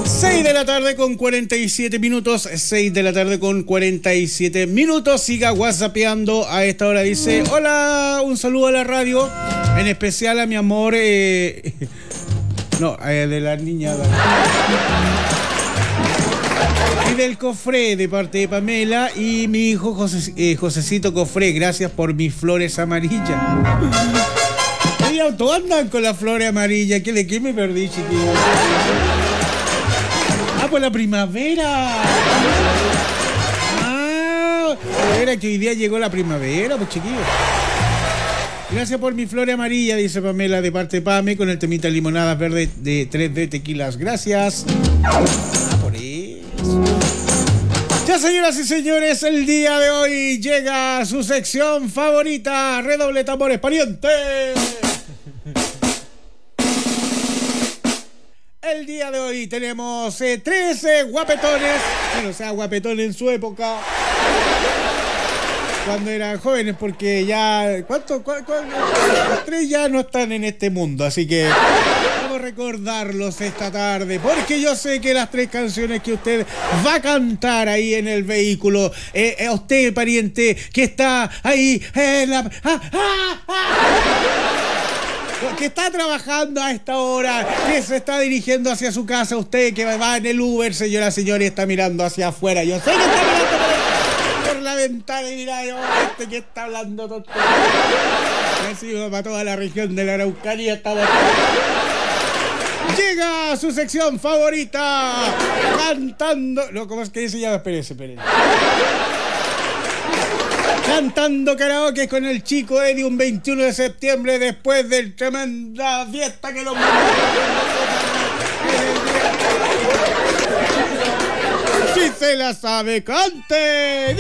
6 de la tarde con 47 minutos. 6 de la tarde con 47 minutos. Siga whatsappeando a esta hora. Dice: hola, un saludo a la radio. En especial a mi amor. De la niña. Y del Cofré, de parte de Pamela. Y mi hijo Josecito Cofré. Gracias por mis flores amarillas. Todos andan con las flores amarillas. ¿Qué me perdí, chiquillos? Por la primavera. Era que hoy día llegó la primavera, pues, chiquillos. Gracias por mi flor amarilla, dice Pamela, de parte de Pame, con el temita limonadas verde de 3D tequilas. Gracias. Por eso. Ya, señoras y señores, el día de hoy llega su sección favorita. Redoble tambores, pariente. El día de hoy tenemos 13 guapetones. Bueno, o sea, guapetones en su época, cuando eran jóvenes, porque ya... ¿Cuántos? Los 3 ya no están en este mundo, así que vamos a recordarlos esta tarde, porque yo sé que las 3 canciones que usted va a cantar ahí en el vehículo, a usted, pariente, que está ahí en la... que está trabajando a esta hora, que se está dirigiendo hacia su casa, usted que va en el Uber, señora y está mirando hacia afuera. Yo sé que está mirando por la ventana y mira, que está hablando tonto. Recibo para toda la región de la Araucanía. Estamos... Llega a su sección favorita, cantando... No, ¿cómo es que se llama? Espérese. Cantando karaoke con el chico Eddie un 21 de septiembre, después de tremenda fiesta que lo... Si se la sabe, cante.